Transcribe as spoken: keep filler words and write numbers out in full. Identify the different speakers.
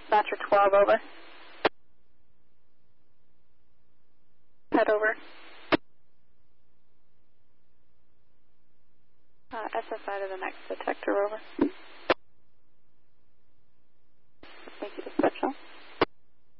Speaker 1: Dispatcher twelve, over. Head over. Uh, S S I to the next detector, over.